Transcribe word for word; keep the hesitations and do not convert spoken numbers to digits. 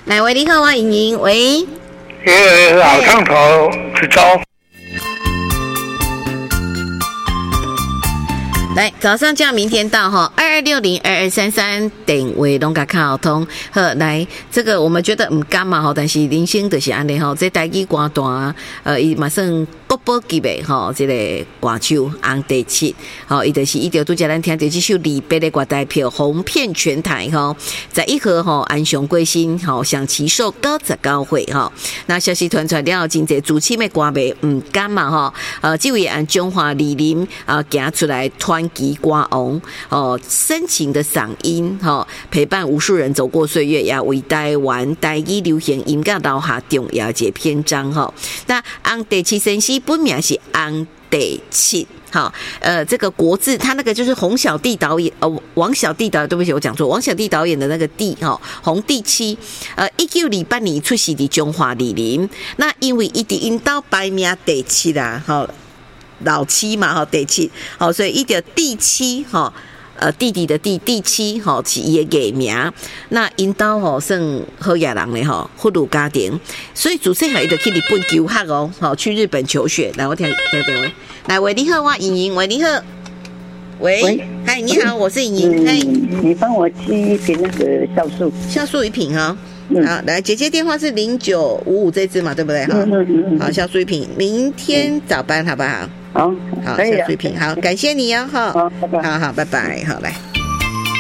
来，喂，你好，我莹莹，喂， 也老烫头去招。 来，早上叫明天到哈，二二六零二二三三电话拢甲卡通。好，来，这个我们觉得唔甘嘛吼，但是人生就是安尼吼，这台语歌单，呃，伊嘛算国宝级的吼，这个歌手红地七，吼，伊就是伊条拄则咱听到这首离别的歌代表红遍全台吼，在一盒吼安详归心吼，享其寿九十九岁吼。那消息传出了，真侪主唱的歌迷唔甘嘛吼，呃，这位按中华李林啊行出来传奇歌王哦，深情的嗓音哈、哦，陪伴无数人走过岁月，也为台湾台语流行音乐留下重要一篇章哈、哦。那红地七先生本名是红地七。好，呃，这个国字，他那个就是洪小弟导演，呃，王小弟导演，对不起，我讲错，王小弟导演的那个弟哈，洪地七，呃，一九二八年出世的中华李林，那因为伊伫因兜排名第七啦，好。老七嘛，哈，第七，好，所以一条第七，哈，呃，弟弟的弟，第七，哈，是伊的艺名。那因兜吼算好野人咧，吼，富裕家庭，所以自细汉伊就去日本求学哦，好，去日本求学。来，我听听电话，来，喂，你好，我莹莹，喂，你好，喂，嗨，你好，我是莹莹，嗨、 嗯，你帮我寄一瓶那个酵素， 酵素一瓶哈。 嗯、 好，来，姐姐电话是零九五五这支嘛，对不对？哈、 嗯嗯嗯， 好，酵素一瓶，明天早班好不好？ 好， 好， 可以小水平，好，感谢你哦，哈， 好，拜拜， 好好，拜拜，好，来。